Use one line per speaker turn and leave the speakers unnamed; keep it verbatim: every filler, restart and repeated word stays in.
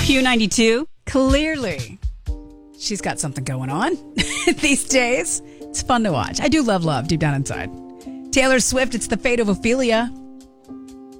Q ninety-two, clearly, she's got something going on these days. It's fun to watch. I do love love deep down inside. Taylor Swift, it's the fate of Ophelia.